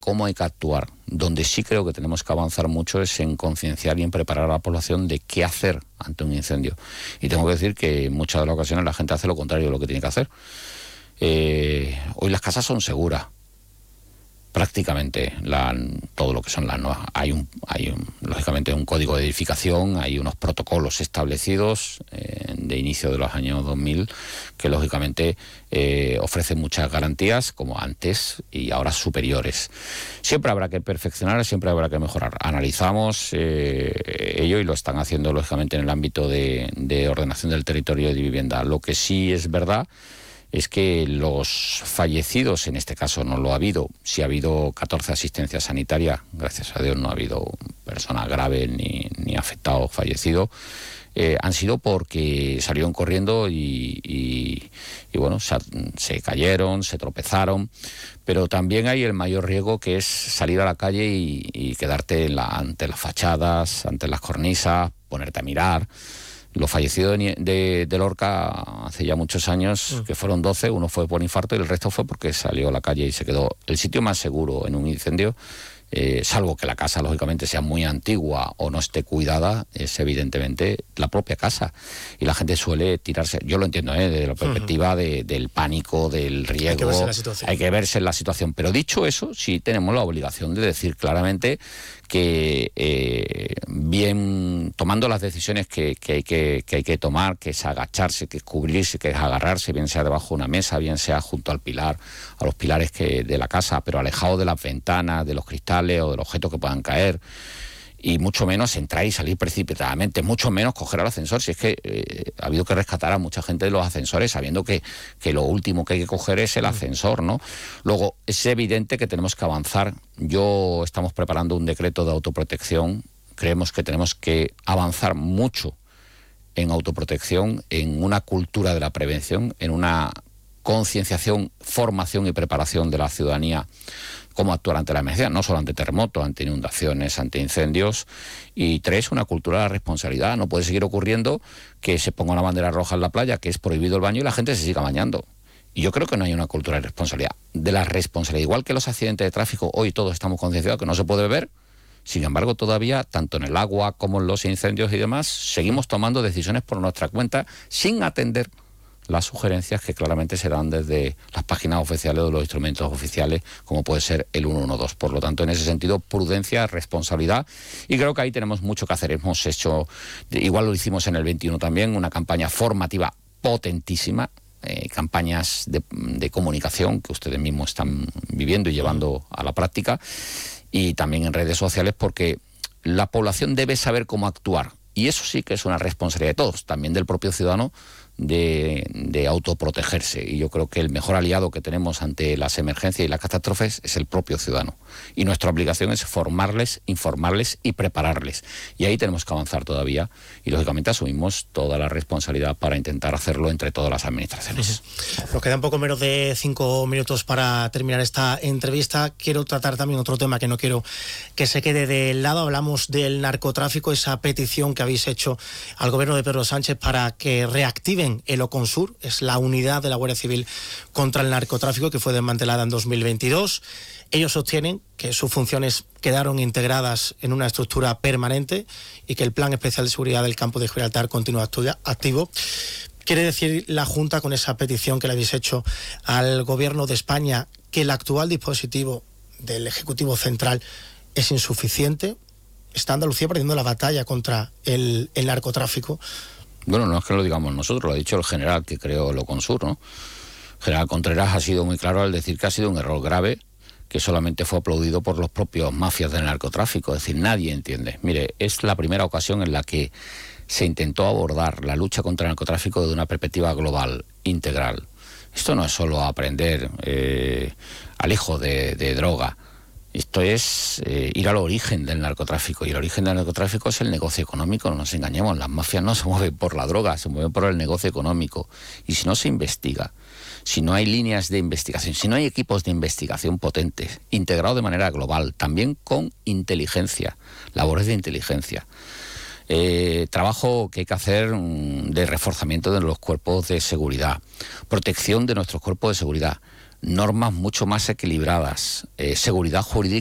cómo hay que actuar. Donde sí creo que tenemos que avanzar mucho es en concienciar y en preparar a la población de qué hacer ante un incendio. Y tengo que decir que en muchas de las ocasiones la gente hace lo contrario de lo que tiene que hacer. Hoy las casas son seguras. Prácticamente todo lo que son las nuevas. Lógicamente un código de edificación, hay unos protocolos establecidos de inicio de los años 2000 que lógicamente ofrecen muchas garantías como antes y ahora superiores. Siempre habrá que perfeccionar, siempre habrá que mejorar. Analizamos ello y lo están haciendo lógicamente en el ámbito de ordenación del territorio y de vivienda. Lo que sí es verdad es que los fallecidos, en este caso no lo ha habido, sí ha habido 14 asistencias sanitarias, gracias a Dios no ha habido persona grave ni afectado o fallecido, han sido porque salieron corriendo y bueno, se cayeron, se tropezaron, pero también hay el mayor riesgo que es salir a la calle y quedarte ante las fachadas, ante las cornisas, ponerte a mirar. Los fallecidos de Lorca hace ya muchos años, que fueron 12, uno fue por infarto y el resto fue porque salió a la calle y se quedó. El sitio más seguro en un incendio, salvo que la casa lógicamente sea muy antigua o no esté cuidada, es evidentemente la propia casa. Y la gente suele tirarse, yo lo entiendo, desde la perspectiva del pánico, del riesgo, hay que verse en la situación. Pero dicho eso, sí tenemos la obligación de decir claramente que bien tomando las decisiones que hay que tomar, que es agacharse, que es cubrirse, que es agarrarse, bien sea debajo de una mesa, bien sea junto al pilar, a los pilares de la casa, pero alejado de las ventanas, de los cristales o de los objetos que puedan caer, y mucho menos entrar y salir precipitadamente, mucho menos coger al ascensor. Si es que ha habido que rescatar a mucha gente de los ascensores sabiendo que lo último que hay que coger es el ascensor, ¿no? Luego, es evidente que tenemos que avanzar. Estamos preparando un decreto de autoprotección. Creemos que tenemos que avanzar mucho en autoprotección, en una cultura de la prevención, en una concienciación, formación y preparación de la ciudadanía cómo actuar ante la emergencia, no solo ante terremotos, ante inundaciones, ante incendios. Y 3, una cultura de la responsabilidad. No puede seguir ocurriendo que se ponga una bandera roja en la playa, que es prohibido el baño, y la gente se siga bañando. Y yo creo que no hay una cultura de responsabilidad. De la responsabilidad, igual que los accidentes de tráfico, hoy todos estamos concienciados que no se puede beber. Sin embargo, todavía, tanto en el agua como en los incendios y demás, seguimos tomando decisiones por nuestra cuenta sin atender las sugerencias que claramente se dan desde las páginas oficiales o los instrumentos oficiales, como puede ser el 112. Por lo tanto, en ese sentido, prudencia, responsabilidad, y creo que ahí tenemos mucho que hacer. Hemos hecho, igual lo hicimos en el 21 también, una campaña formativa potentísima, campañas de comunicación que ustedes mismos están viviendo y llevando a la práctica, y también en redes sociales, porque la población debe saber cómo actuar, y eso sí que es una responsabilidad de todos, también del propio ciudadano, de autoprotegerse. Y yo creo que el mejor aliado que tenemos ante las emergencias y las catástrofes es el propio ciudadano. Y nuestra obligación es formarles, informarles y prepararles. Y ahí tenemos que avanzar todavía. Y lógicamente asumimos toda la responsabilidad para intentar hacerlo entre todas las administraciones. Nos quedan poco menos de 5 minutos para terminar esta entrevista. Quiero tratar también otro tema que no quiero que se quede de lado. Hablamos del narcotráfico, esa petición que habéis hecho al gobierno de Pedro Sánchez para que reactiven el Oconsur, es la unidad de la Guardia Civil contra el narcotráfico que fue desmantelada en 2022. Ellos sostienen que sus funciones quedaron integradas en una estructura permanente y que el Plan Especial de Seguridad del Campo de Gibraltar continúa activo. ¿Quiere decir la Junta, con esa petición que le habéis hecho al Gobierno de España, que el actual dispositivo del Ejecutivo Central es insuficiente? ¿Está Andalucía perdiendo la batalla contra el narcotráfico? Bueno, no es que lo digamos nosotros, lo ha dicho el general que creó el Oconsur, ¿no? El general Contreras ha sido muy claro al decir que ha sido un error grave, que solamente fue aplaudido por los propios mafias del narcotráfico. Es decir, nadie entiende. Mire, es la primera ocasión en la que se intentó abordar la lucha contra el narcotráfico desde una perspectiva global, integral. Esto no es solo aprender alejo de droga. Esto es ir al origen del narcotráfico, y el origen del narcotráfico es el negocio económico, no nos engañemos, las mafias no se mueven por la droga, se mueven por el negocio económico, y si no se investiga, si no hay líneas de investigación, si no hay equipos de investigación potentes, integrados de manera global, también con inteligencia, labores de inteligencia, trabajo que hay que hacer de reforzamiento de los cuerpos de seguridad, protección de nuestros cuerpos de seguridad. normas mucho más equilibradas, seguridad jurídica